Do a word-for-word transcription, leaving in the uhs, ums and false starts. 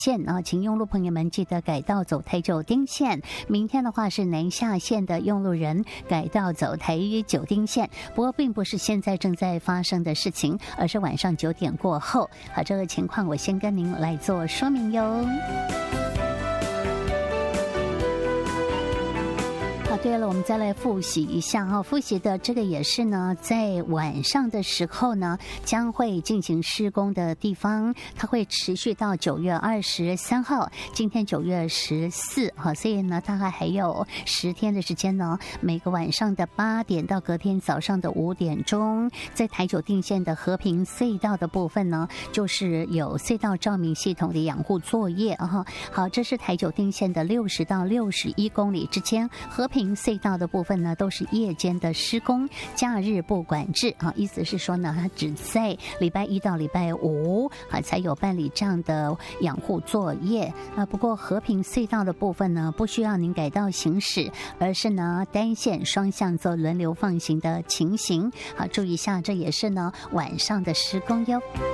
线啊，请用路朋友们记得改道走台九丁线。明天的话是南下线的用路人改道走台九丁线，不过并不是现在正在发生的事情，而是晚上九点过后。好，这个情况我先跟您来做说明哟。好，对了，我们再来复习一下哈，复习的这个也是呢，在晚上的时候呢，将会进行施工的地方，它会持续到九月二十三号，今天九月十四哈，所以呢，大概还有十天的时间呢。每个晚上的八点到隔天早上的五点钟，在台九定线的和平隧道的部分呢，就是有隧道照明系统的养护作业哈。好，这是台九定线的六十到六十一公里之间和平隧道的部分呢，都是夜间的施工，假日不管制啊，意思是说呢，它只在礼拜一到礼拜五啊才有办理这样的养护作业啊。不过和平隧道的部分呢，不需要您改道行驶，而是呢单线双向做轮流放行的情形。好，注意一下，这也是呢晚上的施工哟。